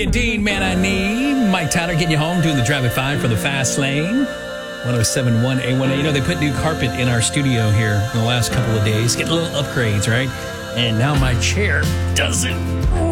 Elliot Dean, Man I Need. Mike Tyler getting you home, doing the Drive at 5 for the Fast Lane. 107.1 A1A. You know, they put new carpet in our studio here in the last couple of days. Getting little upgrades, right? And now my chair doesn't